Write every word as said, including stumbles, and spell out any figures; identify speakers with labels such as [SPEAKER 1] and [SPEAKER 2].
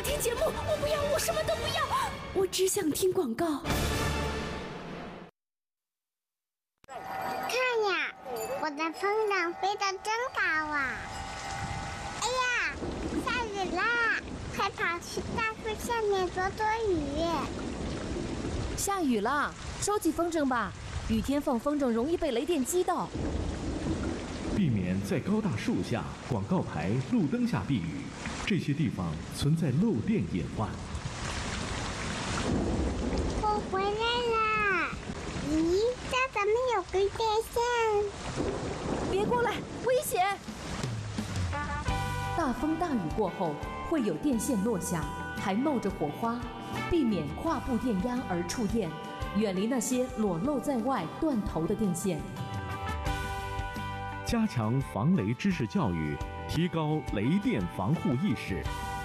[SPEAKER 1] 听节目，我不要，我什么都不要，我只想听广告。
[SPEAKER 2] 看呀，我的风筝飞得真高啊！哎呀，下雨啦！快跑去大树下面躲躲雨。
[SPEAKER 3] 下雨啦，收起风筝吧，雨天放风筝容易被雷电击到。
[SPEAKER 4] 避免在高大树下、广告牌、路灯下避雨，这些地方存在漏电隐患。
[SPEAKER 2] 我回来啦！咦，这怎么有根电线？
[SPEAKER 3] 别过来，危险！大风大雨过后，会有电线落下，还冒着火花，避免跨步电压而触电，远离那些裸露在外、断头的电线。
[SPEAKER 4] 加强防雷知识教育，提高雷电防护意识。